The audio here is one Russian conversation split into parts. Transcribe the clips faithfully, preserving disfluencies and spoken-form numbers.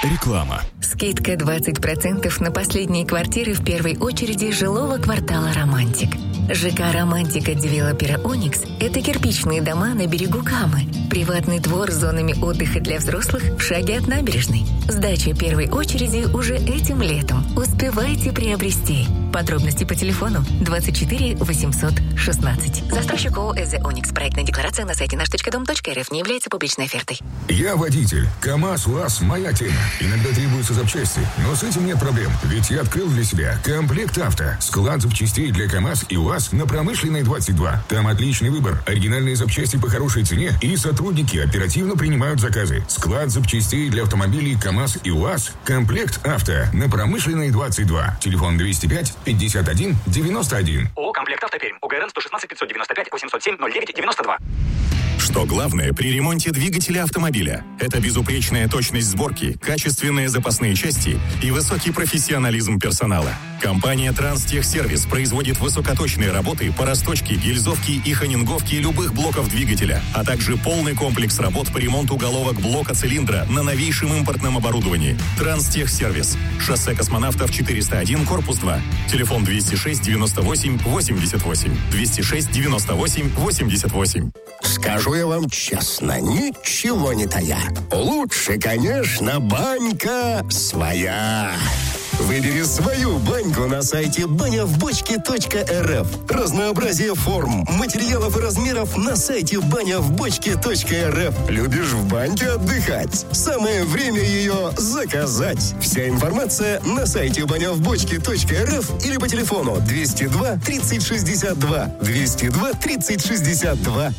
Реклама. Скидка двадцать процентов на последние квартиры в первой очереди жилого квартала «Романтик». ЖК «Романтика» девелопера «Оникс» — это кирпичные дома на берегу Камы, приватный двор с зонами отдыха для взрослых в шаге от набережной. Сдача первой очереди уже этим летом. Успевайте приобрести. Подробности по телефону двадцать четыре восемьсот шестнадцать. Застройщик ООО «ЭЗ Оникс». Проектная декларация на сайте наш точка дом точка эр эф не является публичной офертой. Я водитель. КамАЗ, УАЗ – моя тема. Иногда требуются запчасти, но с этим нет проблем. Ведь я открыл для себя Комплект Авто. Склад запчастей для КамАЗ и УАЗ на Промышленной двадцать два. Там отличный выбор, оригинальные запчасти по хорошей цене и сотрудники оперативно принимают заказы. Склад запчастей для автомобилей КамАЗ и УАЗ. Комплект Авто на Промышленной двадцать два. Телефон двести пять пятьдесят один девяносто один. ООО «Комплект Авто Пермь». УГРН сто шестнадцать пятьсот девяносто пять восемьсот семь ноль девять девяносто два. Что главное при ремонте двигателя автомобиля? Это безупречная точность сборки, качественные запасные части и высокий профессионализм персонала. Компания «Транстехсервис» производит высокоточные работы по расточке, гильзовке и хонинговке любых блоков двигателя, а также полный комплекс работ по ремонту головок блока цилиндра на новейшем импортном оборудовании. «Транстехсервис». Шоссе Космонавтов четыреста один, корпус два. Телефон двести шесть девяносто восемь восемьдесят восемь. двести шесть девяносто восемь восемьдесят восемь. Скажу я вам честно, ничего не тая. Лучше, конечно, банька своя. Выбери свою баньку на сайте баня в бочке точка эр эф. Разнообразие форм, материалов и размеров на сайте баня в бочке точка эр эф. Любишь в баньке отдыхать? Самое время ее заказать. Вся информация на сайте баня в бочке точка эр эф или по телефону двести два тридцать шестьдесят два. двести два тридцать шестьдесят два.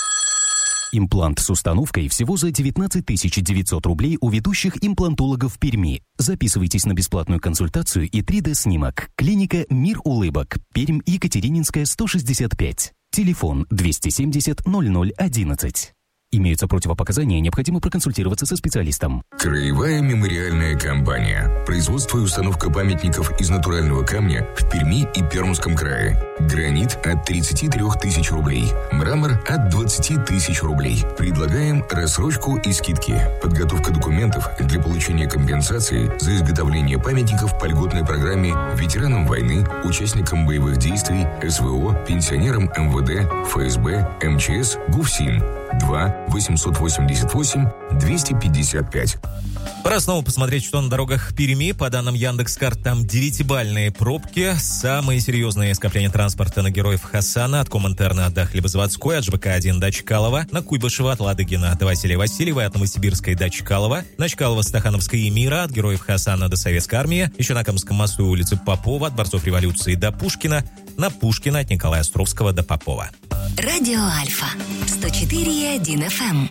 Имплант с установкой всего за девятнадцать тысяч девятьсот рублей у ведущих имплантологов Перми. Записывайтесь на бесплатную консультацию и три дэ-снимок. Клиника «Мир улыбок». Пермь, Екатерининская, сто шестьдесят пять. Телефон двести семьдесят ноль ноль одиннадцать. Имеются противопоказания, необходимо проконсультироваться со специалистом. Краевая мемориальная компания. Производство и установка памятников из натурального камня в Перми и Пермском крае. Гранит от тридцати трёх тысяч рублей. Мрамор от двадцати тысяч рублей. Предлагаем рассрочку и скидки. Подготовка документов для получения компенсации за изготовление памятников по льготной программе ветеранам войны, участникам боевых действий, эс вэ о, пенсионерам эм вэ дэ, эф эс бэ, эм че эс, ГУФСИН. два восемьсот восемьдесят восемь двести пятьдесят пять. Пора снова посмотреть, что на дорогах Перми. По данным Яндекс.Карт, там девятибалльные пробки. Самые серьезные скопления транспорта на Героев Хасана, от Коминтерна до Хлебозаводской, от жэ бэ ка один до Чкалова, на Куйбышева от Ладыгина до Василия Васильева, от Новосибирской до Чкалова, на Чкалова-Стахановской и Мира, от Героев Хасана до Советской Армии, еще на Камском мосту и улице Попова, от Борцов революции до Пушкина, на Пушкина от Николая Островского до Попова. Радио Альфа сто четыре и один эф эм.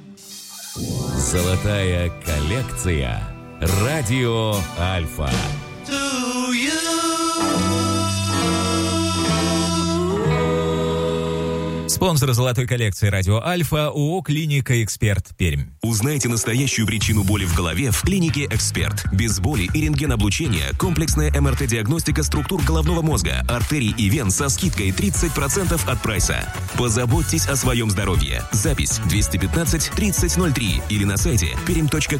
Золотая коллекция. Радио Альфа. Спонсор золотой коллекции «Радио Альфа» ООО «Клиника Эксперт» Пермь. Узнайте настоящую причину боли в голове в «Клинике Эксперт». Без боли и рентгеноблучения комплексная эм эр тэ-диагностика структур головного мозга, артерий и вен со скидкой тридцать процентов от прайса. Позаботьтесь о своем здоровье. Запись двести пятнадцать тридцать ноль три или на сайте пермь точка